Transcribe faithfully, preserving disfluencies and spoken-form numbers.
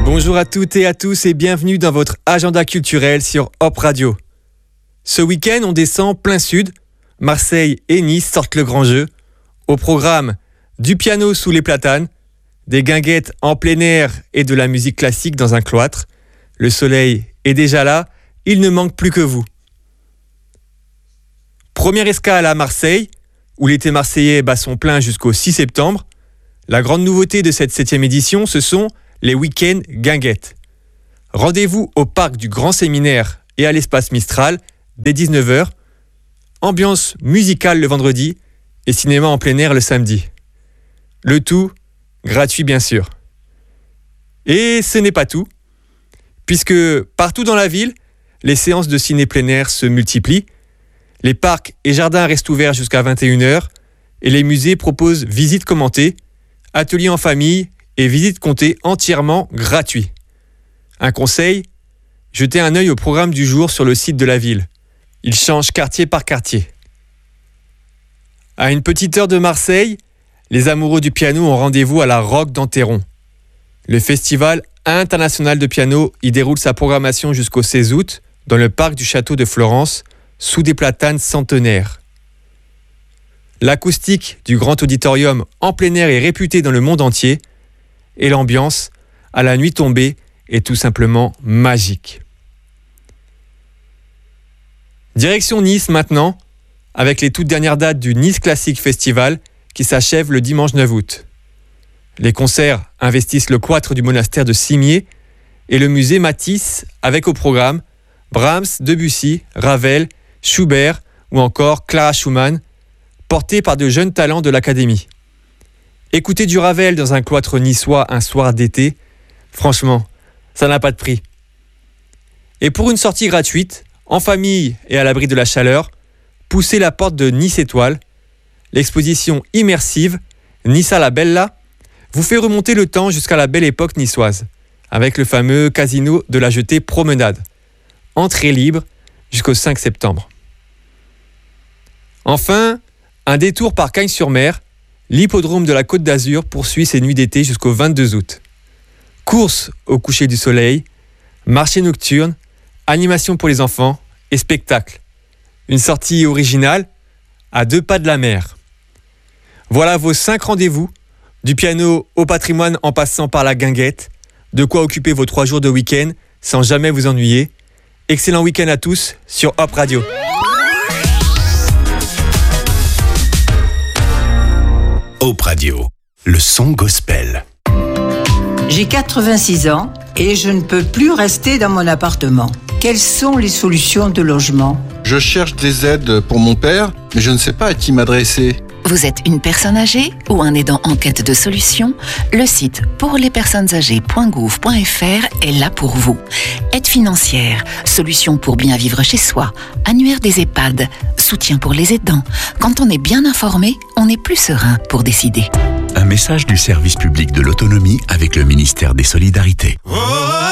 Bonjour à toutes et à tous et bienvenue dans votre agenda culturel sur Hop Radio. Ce week-end, on descend plein sud. Marseille et Nice sortent le grand jeu. Au programme, du piano sous les platanes, des guinguettes en plein air et de la musique classique dans un cloître. Le soleil est déjà là, il ne manque plus que vous. Première escale à Marseille, où l'été marseillais bat son plein jusqu'au six septembre. La grande nouveauté de cette septième édition, ce sont les week-ends guinguettes. Rendez-vous au parc du Grand Séminaire et à l'espace Mistral dès dix-neuf heures. Ambiance musicale le vendredi et cinéma en plein air le samedi. Le tout gratuit bien sûr. Et ce n'est pas tout, puisque partout dans la ville, les séances de ciné plein air se multiplient. Les parcs et jardins restent ouverts jusqu'à vingt et une heures et les musées proposent visites commentées, ateliers en famille et visites comptées entièrement gratuits. Un conseil, jetez un œil au programme du jour sur le site de la ville. Il change quartier par quartier. À une petite heure de Marseille, les amoureux du piano ont rendez-vous à la Roque d'Enterron. Le festival international de piano y déroule sa programmation jusqu'au seize août dans le parc du château de Florence, sous des platanes centenaires. L'acoustique du grand auditorium en plein air est réputée dans le monde entier et l'ambiance, à la nuit tombée, est tout simplement magique. Direction Nice maintenant, avec les toutes dernières dates du Nice Classic Festival qui s'achève le dimanche neuf août. Les concerts investissent le cloître du monastère de Cimier et le musée Matisse avec au programme Brahms, Debussy, Ravel, Schubert ou encore Clara Schumann, portés par de jeunes talents de l'Académie. Écouter du Ravel dans un cloître niçois un soir d'été, franchement, ça n'a pas de prix. Et pour une sortie gratuite, en famille et à l'abri de la chaleur, poussez la porte de Nice Étoile. L'exposition immersive Nice à la Bella vous fait remonter le temps jusqu'à la belle époque niçoise, avec le fameux casino de la jetée Promenade. Entrée libre jusqu'au cinq septembre. Enfin, un détour par Cagnes-sur-Mer, l'hippodrome de la Côte d'Azur poursuit ses nuits d'été jusqu'au vingt-deux août. Course au coucher du soleil, marché nocturne, animation pour les enfants et spectacle. Une sortie originale à deux pas de la mer. Voilà vos cinq rendez-vous, du piano au patrimoine en passant par la guinguette, de quoi occuper vos trois jours de week-end sans jamais vous ennuyer. Excellent week-end à tous sur Hop Radio. Hop Radio, le son gospel. J'ai quatre-vingt-six ans et je ne peux plus rester dans mon appartement. Quelles sont les solutions de logement ? Je cherche des aides pour mon père, mais je ne sais pas à qui m'adresser. Vous êtes une personne âgée ou un aidant en quête de solutions ? Le site pour les personnes âgées point gouv point f r est là pour vous. Aide financière, solutions pour bien vivre chez soi, annuaire des EHPAD, soutien pour les aidants. Quand on est bien informé, on est plus serein pour décider. Un message du service public de l'autonomie avec le ministère des Solidarités.